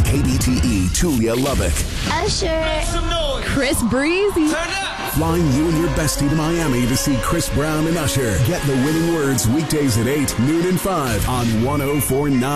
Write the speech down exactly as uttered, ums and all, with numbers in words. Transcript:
K B T E, Tulia Lubbock. Usher. Chris Breezy. Flying you and your bestie to Miami to see Chris Brown and Usher. Get the winning words weekdays at eight, noon and five on one oh four point nine.